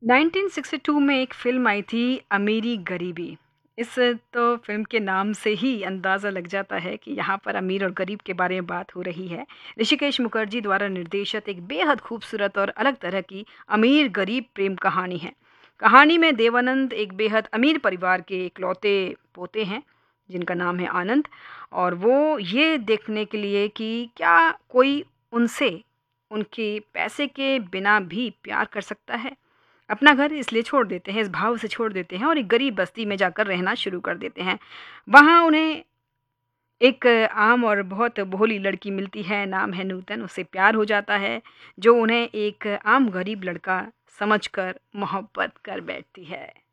1962 में एक फ़िल्म आई थी अमीरी गरीबी। इस तो फ़िल्म के नाम से ही अंदाज़ा लग जाता है कि यहाँ पर अमीर और गरीब के बारे में बात हो रही है। ऋषिकेश मुखर्जी द्वारा निर्देशित एक बेहद खूबसूरत और अलग तरह की अमीर-गरीब प्रेम कहानी है। कहानी में देवानंद एक बेहद अमीर परिवार के इकलौते पोते हैं, जिनका नाम है आनंद, और वो ये देखने के लिए कि क्या कोई उनसे उनके पैसे के बिना भी प्यार कर सकता है, अपना घर इसलिए छोड़ देते हैं, इस भाव से छोड़ देते हैं और एक गरीब बस्ती में जाकर रहना शुरू कर देते हैं। वहाँ उन्हें एक आम और बहुत भोली लड़की मिलती है, नाम है नूतन, उससे प्यार हो जाता है, जो उन्हें एक आम गरीब लड़का समझकर मोहब्बत कर बैठती है।